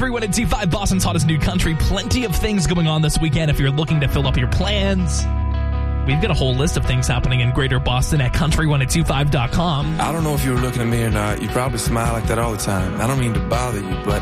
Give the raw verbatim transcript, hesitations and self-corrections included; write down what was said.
three one two five, Boston's hottest new country. Plenty of things going on this weekend if you're looking to fill up your plans. We've got a whole list of things happening in Greater Boston at country ten twenty-five dot com. I don't know if you were looking at me or not. You probably smile like that all the time. I don't mean to bother you, but